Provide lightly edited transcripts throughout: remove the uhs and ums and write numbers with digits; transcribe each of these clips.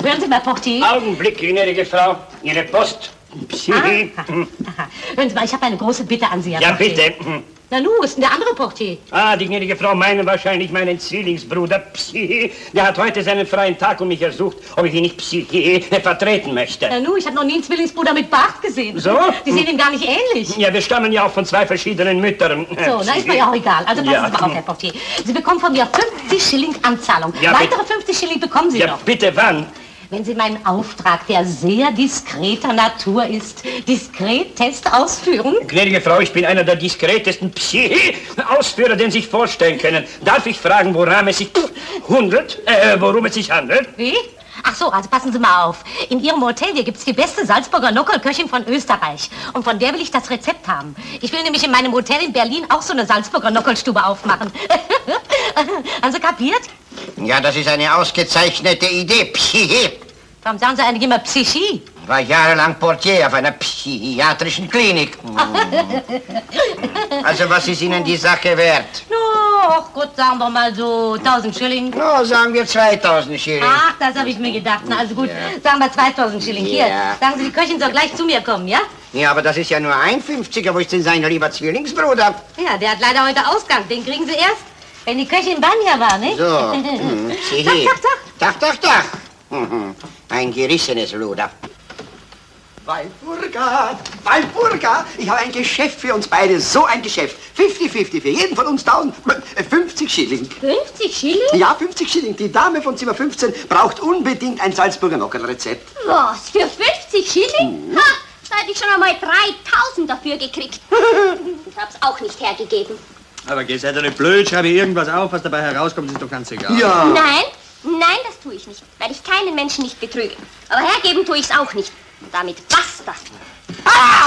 Hören Sie mal, Portier. Augenblick, gnädige Frau. Ihre Post. Hören Sie mal, ich habe eine große Bitte an Sie, Herr Portier. Ja, bitte. Na nu, ist denn der andere Portier? Ah, die gnädige Frau meinen wahrscheinlich meinen Zwillingsbruder Der hat heute seinen freien Tag und mich ersucht, ob ich ihn nicht vertreten möchte. Na nu, ich habe noch nie einen Zwillingsbruder mit Bart gesehen. So? Die sehen ihm gar nicht ähnlich. Ja, wir stammen ja auch von 2 verschiedenen Müttern. So, na ist mir ja auch egal. Also passen Sie mal auf, Herr Portier. Sie bekommen von mir 50 Schilling Anzahlung. Ja, weitere 50 Schilling bekommen Sie noch. Ja, bitte, wann? Wenn Sie meinen Auftrag, der sehr diskreter Natur ist, diskretest ausführen? Gnädige Frau, ich bin einer der diskretesten Ausführer, den Sie sich vorstellen können. Darf ich fragen, worum es sich handelt? Wie? Ach so, also passen Sie mal auf. In Ihrem Hotel hier gibt's die beste Salzburger Nockerlköchin von Österreich. Und von der will ich das Rezept haben. Ich will nämlich in meinem Hotel in Berlin auch so eine Salzburger Nockerlstube aufmachen. Haben Sie kapiert? Ja, das ist eine ausgezeichnete Idee. Warum sagen Sie eigentlich immer Psychie? Ich war jahrelang Portier auf einer psychiatrischen Klinik. Also, was ist Ihnen die Sache wert? Ach gut, sagen wir mal so 1000 Schilling. No, sagen wir 2000 Schilling. Ach, das habe ich mir gedacht. Na, also gut, sagen wir 2000 Schilling. Hier, sagen Sie, die Köchin soll gleich zu mir kommen, ja? Ja, aber das ist ja nur ein 50er. Wo ist denn sein lieber Zwillingsbruder? Ja, der hat leider heute Ausgang. Den kriegen Sie erst, wenn die Köchin Banja war, nicht? So, Tach. Ein gerissenes Luder. Walpurga, ich habe ein Geschäft für uns beide, so ein Geschäft. 50-50, für jeden von uns 50 Schilling. 50 Schilling? Ja, 50 Schilling. Die Dame von Zimmer 15 braucht unbedingt ein Salzburger Nockerl-Rezept. Was, für 50 Schilling? Ha, da hätte ich schon einmal 3000 dafür gekriegt. Ich hab's auch nicht hergegeben. Aber geh, seid ihr nicht blöd, schreibe irgendwas auf, was dabei herauskommt, ist doch ganz egal. Ja. Nein, das tue ich nicht, weil ich keinen Menschen nicht betrüge. Aber hergeben tue ich's auch nicht. Und damit basta. Ah!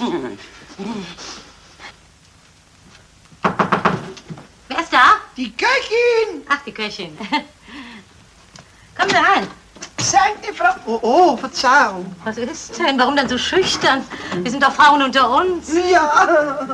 Wer ist da? Die Köchin! Ach, die Köchin. Kommen Sie rein. Danke, Frau... Oh, Verzeihung. Was ist denn? Warum denn so schüchtern? Wir sind doch Frauen unter uns. Ja.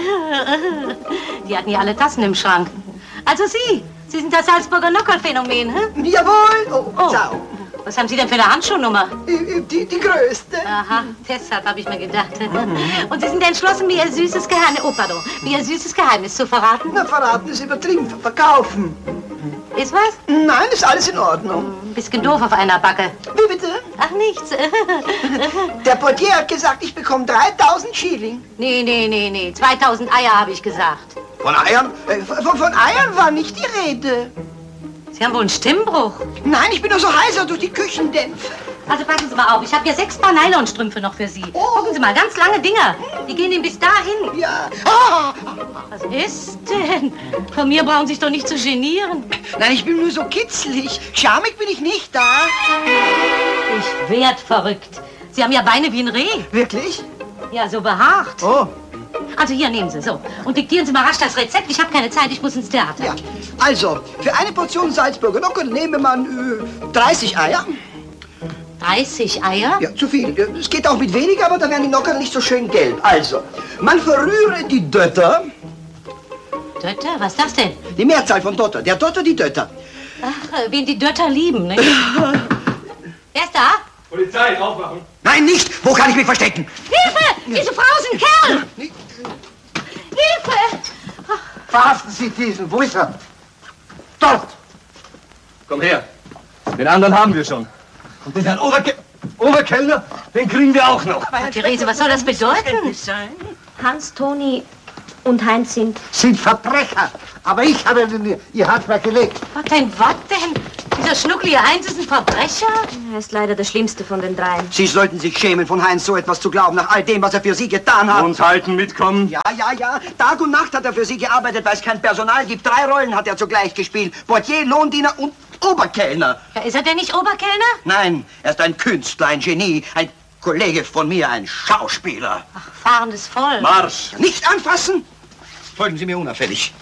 Die hatten ja alle Tassen im Schrank. Also Sie sind das Salzburger Nockerl-Phänomen, hä? Jawohl. Oh, Verzeihung. Was haben Sie denn für eine Handschuhnummer? Die größte. Aha, deshalb habe ich mir gedacht. Und Sie sind entschlossen, mir Ihr süßes Geheimnis... Oh, pardon. Mir Ihr süßes Geheimnis zu verraten? Na, verraten ist übertrieben. Verkaufen. Ist was? Nein, ist alles in Ordnung. Bisschen doof auf einer Backe. Wie bitte? Ach, nichts. Der Portier hat gesagt, ich bekomme 3000 Schilling. Nee. 2000 Eier habe ich gesagt. Von Eiern? Von Eiern war nicht die Rede. Sie haben wohl einen Stimmbruch. Nein, ich bin nur so heiser durch die Küchendämpfe. Also passen Sie mal auf, ich habe hier 6 Paar Nylonstrümpfe noch für Sie. Gucken Sie mal, ganz lange Dinger. Die gehen Ihnen bis dahin. Ja. Was ist denn? Von mir brauchen Sie sich doch nicht zu genieren. Nein, ich bin nur so kitzlig. Schamig bin ich nicht da. Ich werd verrückt. Sie haben ja Beine wie ein Reh. Wirklich? Ja, so behaart. Oh. Also hier, nehmen Sie, so. Und diktieren Sie mal rasch das Rezept. Ich habe keine Zeit, ich muss ins Theater. Ja, also, für eine Portion Salzburger Nockerl nehme man 30 Eier. 30 Eier? Ja, zu viel. Es geht auch mit weniger, aber da werden die Nockerl nicht so schön gelb. Also, man verrühre die Dötter. Dötter? Was ist das denn? Die Mehrzahl von Dotter. Der Dotter, die Dötter. Ach, wen die Dötter lieben, ne? Wer ist da? Polizei, aufmachen. Nein, nicht! Wo kann ich mich verstecken? Hilfe! Diese Frau ist ein Kerl! Hilfe! Verhaften Sie diesen. Wo ist er? Dort! Komm her. Den anderen haben wir schon. Und den Herrn Oberkellner, den kriegen wir auch noch. Therese, was soll das bedeuten? Hans, Toni und Heinz sind Verbrecher. Aber ich habe ihr Handwerk gelegt. Was denn, was denn? Dieser schnucklige Heinz ist ein Verbrecher? Er ist leider der Schlimmste von den dreien. Sie sollten sich schämen, von Heinz so etwas zu glauben, nach all dem, was er für Sie getan hat. Uns halten, mitkommen. Ja. Tag und Nacht hat er für Sie gearbeitet, weil es kein Personal gibt. 3 Rollen hat er zugleich gespielt. Portier, Lohndiener und Oberkellner. Ja, ist er denn nicht Oberkellner? Nein, er ist ein Künstler, ein Genie, ein Kollege von mir, ein Schauspieler. Ach, fahrendes Volk. Marsch. Nicht anfassen! Folgen Sie mir unauffällig.